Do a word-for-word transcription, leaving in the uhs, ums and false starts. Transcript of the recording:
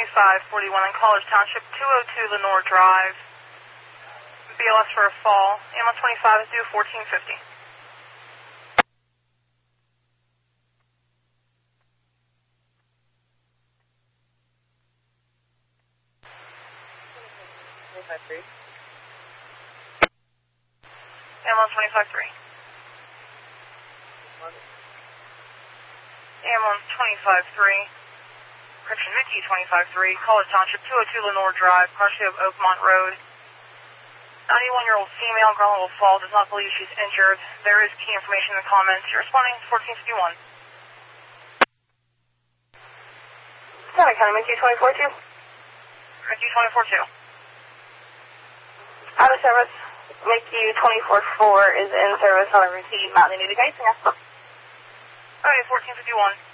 twenty-five forty-one in College Township, two oh two Lenore Drive. B L S for a fall. Ambulance twenty-five is due fourteen fifty. twenty-five three. Ambulance twenty-five three. Ambulance twenty-five three. Correction, Mickey twenty-five three. College Township, two oh two Lenore Drive, partially of Oakmont Road. ninety-one-year-old female, ground level fall, does not believe she's injured. There is key information in the comments. You're responding fourteen fifty-one. Santa County, Mickey twenty-four two. Mickey twenty-four two. Out of service. Mickey twenty-four four is in service on a routine Mountain Needed Guide. Okay, fourteen fifty-one.